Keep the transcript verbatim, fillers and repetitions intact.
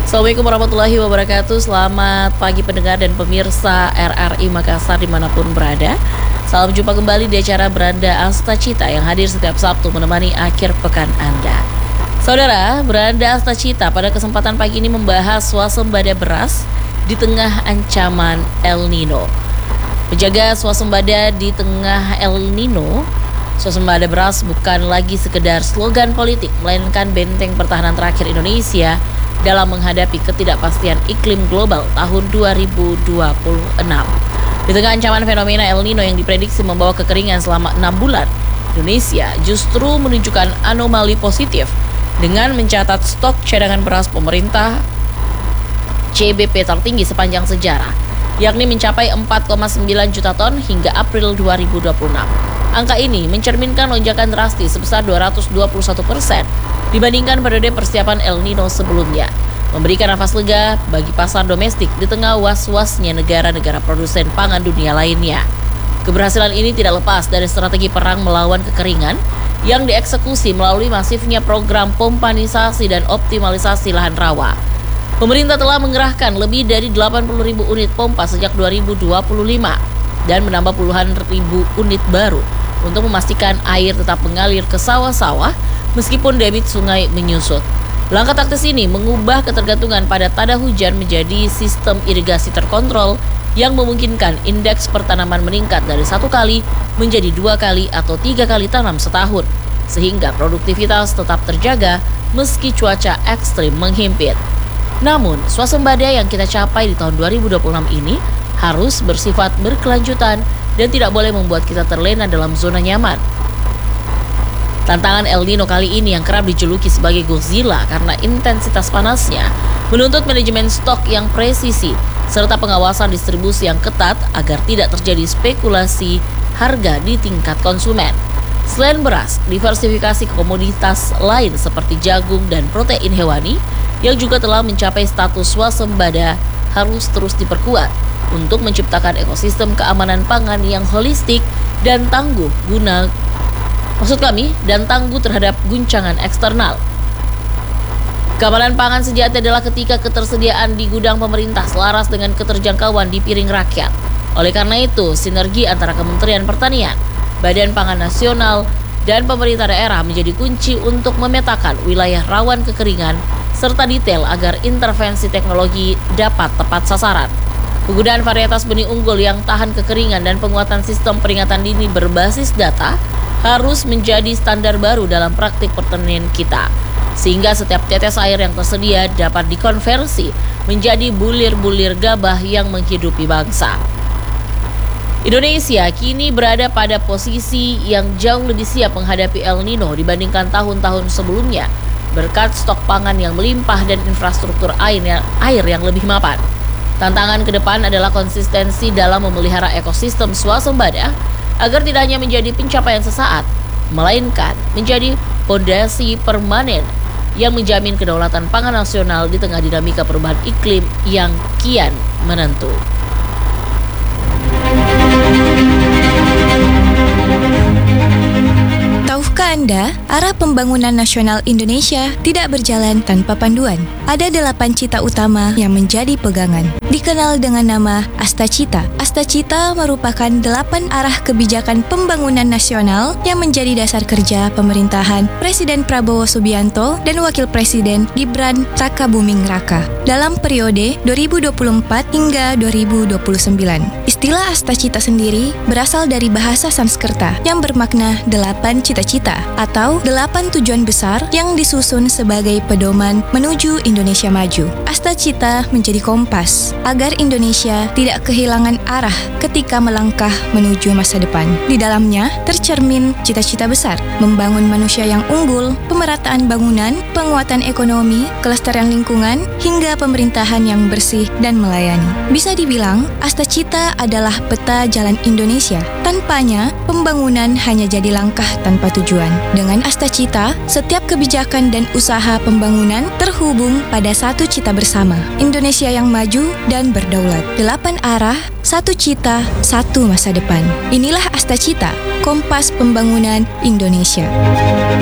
Assalamualaikum warahmatullahi wabarakatuh. Selamat pagi pendengar dan pemirsa R R I Makassar dimanapun berada. Salam jumpa kembali di acara Beranda Astacita yang hadir setiap Sabtu menemani akhir pekan Anda. Saudara, Beranda Astacita pada kesempatan pagi ini membahas swasembada beras di tengah ancaman El Nino. Menjaga swasembada di tengah El Nino, swasembada beras bukan lagi sekedar slogan politik, melainkan benteng pertahanan terakhir Indonesia dalam menghadapi ketidakpastian iklim global tahun dua ribu dua puluh enam. Di tengah ancaman fenomena El Nino yang diprediksi membawa kekeringan selama enam bulan, Indonesia justru menunjukkan anomali positif dengan mencatat stok cadangan beras pemerintah C B P tertinggi sepanjang sejarah, yakni mencapai empat koma sembilan juta ton hingga April dua ribu dua puluh enam. Angka ini mencerminkan lonjakan drastis sebesar dua ratus dua puluh satu persen dibandingkan periode persiapan El Nino sebelumnya, memberikan nafas lega bagi pasar domestik di tengah was-wasnya negara-negara produsen pangan dunia lainnya. Keberhasilan ini tidak lepas dari strategi perang melawan kekeringan yang dieksekusi melalui masifnya program pompanisasi dan optimalisasi lahan rawa. Pemerintah telah mengerahkan lebih dari delapan puluh ribu unit pompa sejak dua ribu dua puluh lima dan menambah puluhan ribu unit baru untuk memastikan air tetap mengalir ke sawah-sawah meskipun debit sungai menyusut. Langkah taktis ini mengubah ketergantungan pada tada hujan menjadi sistem irigasi terkontrol yang memungkinkan indeks pertanaman meningkat dari satu kali menjadi dua kali atau tiga kali tanam setahun, sehingga produktivitas tetap terjaga meski cuaca ekstrim menghimpit. Namun, swasembada yang kita capai di tahun dua ribu dua puluh enam ini harus bersifat berkelanjutan dan tidak boleh membuat kita terlena dalam zona nyaman. Tantangan El Nino kali ini yang kerap dijuluki sebagai Godzilla karena intensitas panasnya menuntut manajemen stok yang presisi serta pengawasan distribusi yang ketat agar tidak terjadi spekulasi harga di tingkat konsumen. Selain beras, diversifikasi ke komoditas lain seperti jagung dan protein hewani yang juga telah mencapai status swasembada harus terus diperkuat untuk menciptakan ekosistem keamanan pangan yang holistik dan tangguh guna Maksud kami, dan tangguh terhadap guncangan eksternal. Keamanan pangan sejati adalah ketika ketersediaan di gudang pemerintah selaras dengan keterjangkauan di piring rakyat. Oleh karena itu, sinergi antara Kementerian Pertanian, Badan Pangan Nasional, dan pemerintah daerah menjadi kunci untuk memetakan wilayah rawan kekeringan serta detail agar intervensi teknologi dapat tepat sasaran. Penggunaan varietas benih unggul yang tahan kekeringan dan penguatan sistem peringatan dini berbasis data harus menjadi standar baru dalam praktik pertanian kita, sehingga setiap tetes air yang tersedia dapat dikonversi menjadi bulir-bulir gabah yang menghidupi bangsa. Indonesia kini berada pada posisi yang jauh lebih siap menghadapi El Nino dibandingkan tahun-tahun sebelumnya, berkat stok pangan yang melimpah dan infrastruktur air yang lebih mapan. Tantangan ke depan adalah konsistensi dalam memelihara ekosistem swasembada agar tidak hanya menjadi pencapaian sesaat, melainkan menjadi fondasi permanen yang menjamin kedaulatan pangan nasional di tengah dinamika perubahan iklim yang kian menentu. Tahukah Anda, arah pembangunan nasional Indonesia tidak berjalan tanpa panduan. Ada delapan cita utama yang menjadi pegangan, dikenal dengan nama Astacita. Astacita merupakan delapan arah kebijakan pembangunan nasional yang menjadi dasar kerja pemerintahan Presiden Prabowo Subianto dan Wakil Presiden Gibran Rakabuming Raka dalam periode dua ribu dua puluh empat hingga dua ribu dua puluh sembilan. Istilah Astacita sendiri berasal dari bahasa Sanskerta yang bermakna delapan cita-cita atau delapan tujuan besar yang disusun sebagai pedoman menuju Indonesia maju. Astacita menjadi kompas agar Indonesia tidak kehilangan arah ketika melangkah menuju masa depan. Di dalamnya tercermin cita-cita besar, membangun manusia yang unggul, pemerataan bangunan, penguatan ekonomi, kelestarian lingkungan, hingga pemerintahan yang bersih dan melayani. Bisa dibilang, Astacita adalah peta jalan Indonesia. Tanpanya, pembangunan hanya jadi langkah tanpa tujuan. Dengan Astacita, setiap kebijakan dan usaha pembangunan terhubung pada satu cita bersama, Indonesia yang maju dan berdaulat. Delapan arah, satu cita, satu masa depan. Inilah Astacita, kompas pembangunan Indonesia.